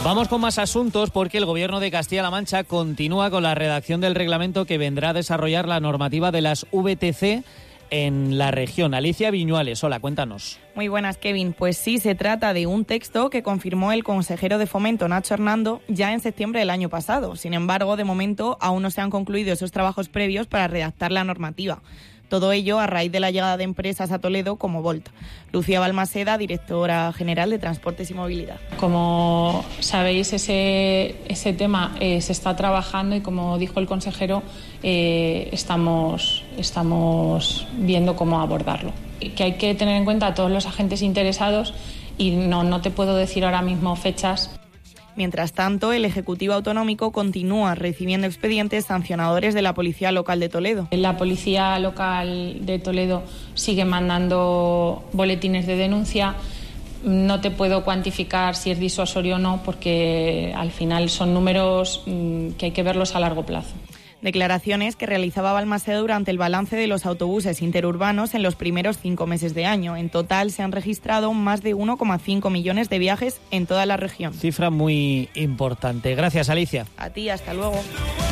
Vamos con más asuntos porque el Gobierno de Castilla-La Mancha continúa con la redacción del reglamento que vendrá a desarrollar la normativa de las VTC en la región. Alicia Viñuales, hola, cuéntanos. Muy buenas, Kevin. Pues sí, se trata de un texto que confirmó el consejero de Fomento, Nacho Hernando, ya en septiembre del año pasado. Sin embargo, de momento aún no se han concluido esos trabajos previos para redactar la normativa. Todo ello a raíz de la llegada de empresas a Toledo como Volt. Lucía Balmaseda, directora general de Transportes y Movilidad. Como sabéis, ese tema se está trabajando y, como dijo el consejero, estamos viendo cómo abordarlo. Que hay que tener en cuenta a todos los agentes interesados y no te puedo decir ahora mismo fechas. Mientras tanto, el Ejecutivo Autonómico continúa recibiendo expedientes sancionadores de la Policía Local de Toledo. La Policía Local de Toledo sigue mandando boletines de denuncia. No te puedo cuantificar si es disuasorio o no, porque al final son números que hay que verlos a largo plazo. Declaraciones que realizaba Balmaseda durante el balance de los autobuses interurbanos en los primeros 5 meses de año. En total se han registrado más de 1,5 millones de viajes en toda la región. Cifra muy importante. Gracias, Alicia. A ti, hasta luego.